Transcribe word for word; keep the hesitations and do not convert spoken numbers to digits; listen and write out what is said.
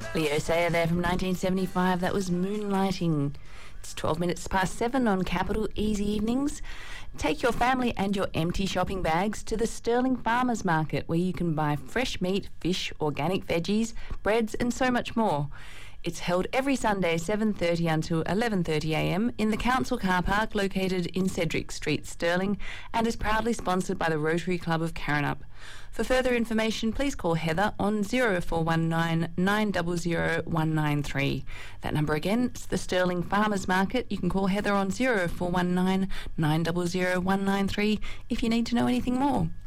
Leo Sayer there from nineteen seventy-five. That was Moonlighting. It's twelve minutes past seven on Capital Easy Evenings. Take your family and your empty shopping bags to the Sterling Farmers Market, where you can buy fresh meat, fish, organic veggies, breads and so much more. It's held every Sunday seven thirty until eleven thirty a m in the council car park located in Cedric Street, Stirling, and is proudly sponsored by the Rotary Club of Karrinyup. For further information, please call Heather on zero four one nine, nine zero zero, one nine three. That number again, it's the Sterling Farmers Market. You can call Heather on zero four one nine, nine zero zero, one nine three if you need to know anything more.